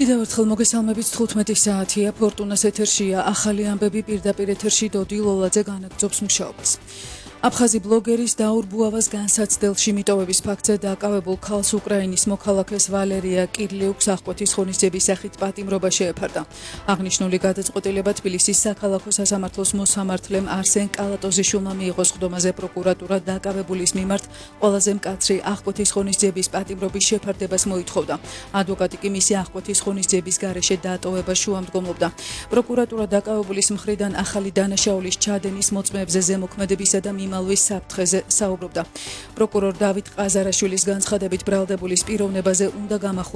კიდევ ერთხელ მოგესალმებით 15 საათია ფორტუნას ეთერშია ახალი ამბები პირდაპირ ეთერში დოდი ლოლაძე განაგრძობს მუშაობას. აფხაზი ბლოგერის დაურ ბუავას განსაცდელში მიტოვების ფაქტზე დაკავებულ ქალს უკრაინის მოქალაქეს ვალერია კირლიუკს აღკვეთის ღონისძიების სახით პატიმრობა შეეფარდა. აღნიშნული გადაწყვეტილება თბილისის საქალაქო სასამართლოს მოსამართლემ არსენ კალატოზიშვილმა მიიღო სხდომაზე პროკურატურა დაკავებულის მიმართ ყველაზე მკაცრი აღკვეთის ღონისძიების პატიმრობის შეფარდებას მოითხოვდა. ადვოკატი კი მისი აღკვეთის ღონისძიების გარეშე დატოვებას შუამდგომლობდა. პროკურატურა დაკავებულის მხრიდან ახალი დანაშაულის ჩადენის მოწმეებზე ზემოქმედებისა და იმალვის საფრთხეზე საუბრობდა. პროკურორ დავით ყაზარაშვილის განცხადებით ბრალდებულის პიროვნებაზე უნდა გამახვილოს